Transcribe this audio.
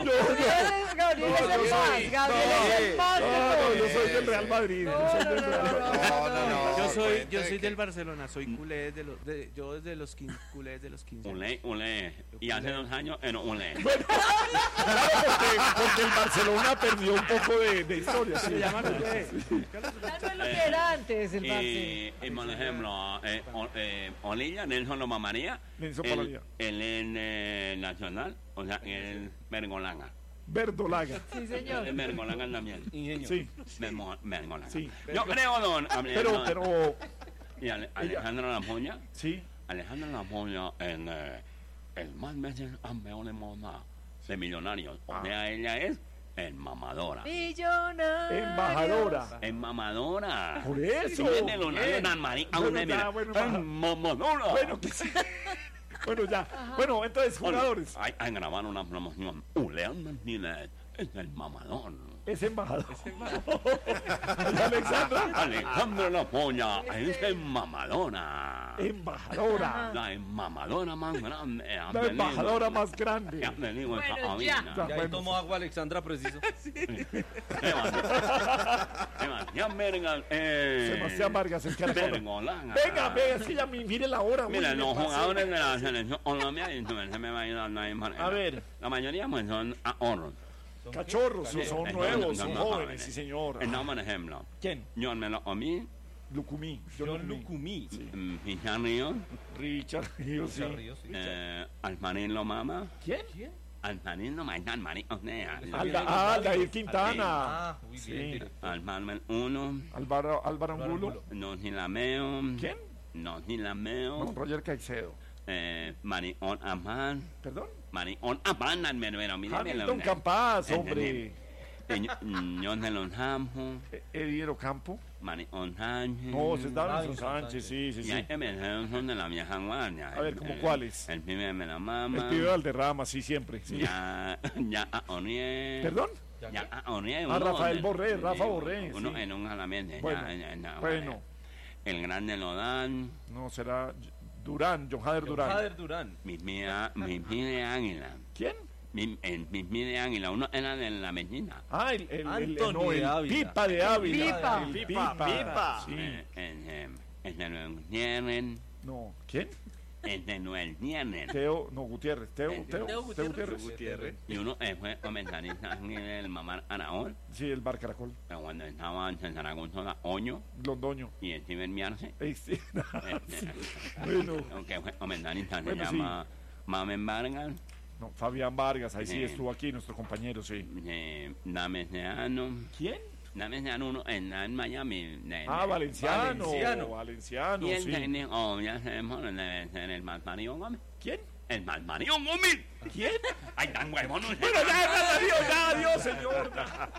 Gabriel es el más. Gabriel es el más. No, yo soy del Real Madrid. Yo soy del Barcelona, soy culé yo desde los 15, culé desde los 15. Ulé. Y hace 2 años en ulé. Bueno, claro, porque el Barcelona perdió un poco de historia. Se llama culé. Ya no es lo que era antes el Barça. Y por ejemplo, Olilla, Nelson Loma María, él en Nacional, o sea, el Mergolanga. Verdolaga. Sí, señor. El Mergolanga también. Ingenio. Sí. Mergolanga. Sí. Yo creo, don. Pero. Y Alejandro Lamoña. Sí. Alejandro Lamoña en el más veces campeón de moda de Millonarios. O sea, ella es mamadora. Millonario. Embajadora. Mamadora. Por eso. Sí, Millonarios, mamadora. Bueno, que sí. Bueno, ya. Bueno, entonces, jugadores. Hay grabaron una promoción. Ulean Martínez es el mamador. Es embajador. Alexandra. Alejandro Lamoña es mamadora. Embajadora. La mamadora más grande. La embajadora más grande. Bueno, ya. Y ahí tomó agua Alexandra, preciso. Sebastián Vargas, el que Venga, es que ya mire la hora. Mira, los jugadores de la selección Colombia, se me va a ir a A ver. La mayoría pues son ahorros. Cachorros, son nuevos, son jóvenes, sí señor. El nombre, ejemplo. ¿Quién? John Melocomí. Lucumí. John Lucumí. Richard Ríos. Richard Ríos, sí. Alfarín Lomama. ¿Quién? Alfarín Lomama, María. Aldair Quintana. Ah, muy bien. Sí. Alfarmen 1. Álvaro Angulo. Nosilameo. ¿Quién? Nosilameo. No, Roger Caicedo. Marion Amán. ¿Perdón? Marion Amán, Hamilton Campas, hombre. John de los Campos. Eddie Ocampo. Marion Sánchez. No, es Davinson Sánchez, sí. Y hay que mencionar son de la vieja guardia. A ver, ¿cómo cuáles? El pibe de la mama. El pibe Valderrama, sí, siempre. Sí. Ya a Oniel. ¿Perdón? Ya a Oniel. Rafael Borré, Rafa Borré. Uno sí. en un jalamiento. Bueno. El grande Lodán. No, será Durán, John Jader Durán. Mis de Águila. ¿Quién? Mis de Águila. Uno era de la Medina. Ah, el Pipa de Ávila. Pipa. Sí. El de Noel Tienen. No, ¿quién? El de Noel Tienen. Teo Gutiérrez. Teo Gutiérrez. Y uno fue comentarista en el Mamar Anaol. Sí, el Bar Caracol. Cuando estaba en Zaragoza, Oño. Londoño. Y Steven Miarce. Bueno. Aunque fue comentarista, se Bueno, llama Mamen Vargas. No, Fabián Vargas, ahí sí estuvo aquí, nuestro compañero, sí. Namesiano. ¿Quién? Namesiano uno en Miami. Valenciano. Y el sí. técnico, ya sabemos, debe ser el Malparido Gómez. ¿Quién? El Malparido Gómez. ¿Quién? Ay, tan huevón. Bueno, ya, adiós, señor.